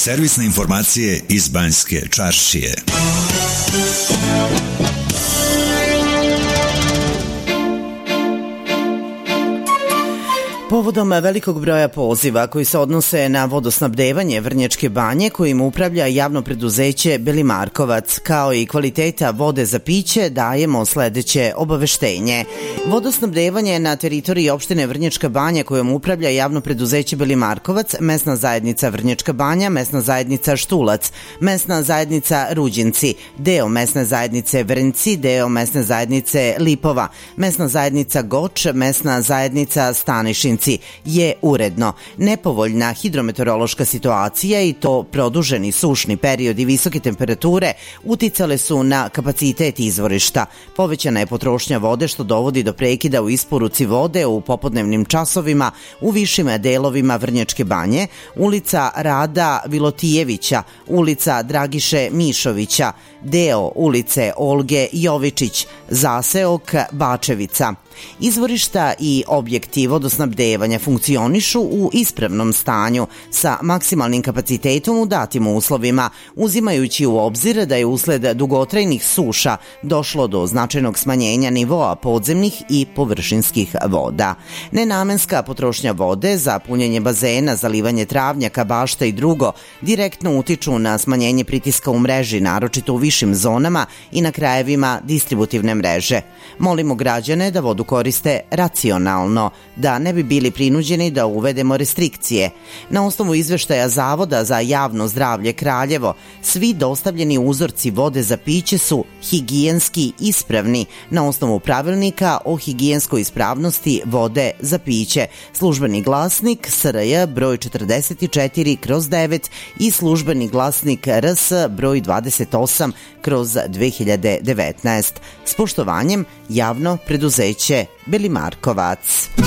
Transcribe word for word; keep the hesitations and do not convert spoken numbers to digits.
Servisne informacije iz Banjske Čaršije. Povodom velikog broja poziva koji se odnose na vodosnabdevanje Vrnjačke Banje, kojim upravlja javno preduzeće Belimarkovac, kao i kvaliteta vode za piće, dajemo sledeće obaveštenje. Vodosnabdevanje na teritoriji opštine Vrnjačka Banja, kojom upravlja javno preduzeće Belimarkovac, mesna zajednica Vrnjačka Banja, mesna zajednica Štulac, mesna zajednica Ruđinci, deo mesne zajednice Vrnjci, deo mesne zajednice Lipova, mesna zajednica Goč, mesna zajednica Stanišin je uredno. Nepovoljna hidrometeorološka situacija i to produženi sušni period i visoke temperature uticale su na kapacitet izvorišta. Povećana je potrošnja vode što dovodi do prekida u isporuci vode u popodnevnim časovima u višim delovima Vrnjačke Banje, ulica Rada Vilotijevića, ulica Dragiše Mišovića, deo ulice Olge Jovičić, zaseok Bačevica. Izvorišta i objekti vodosnabdevanja funkcionišu u ispravnom stanju sa maksimalnim kapacitetom u datim uslovima, uzimajući u obzir da je usled dugotrajnih suša došlo do značajnog smanjenja nivoa podzemnih i površinskih voda. Nenamenska potrošnja vode za punjenje bazena, zalivanje travnjaka, bašta i drugo direktno utiču na smanjenje pritiska u mreži, naročito u višim zonama i na krajevima distributivne mreže. Molimo građane da vodu koriste racionalno, da ne bi bili prinuđeni da uvedemo restrikcije. Na osnovu izveštaja Zavoda za javno zdravlje Kraljevo, svi dostavljeni uzorci vode za piće su higijenski ispravni na osnovu pravilnika o higijenskoj ispravnosti vode za piće. Službeni glasnik S R J broj četrdeset četiri kroz devet i službeni glasnik R S broj dvadeset osam kroz dve hiljade devetnaest. S poštovanjem, javno preduzeće Belimarkovac.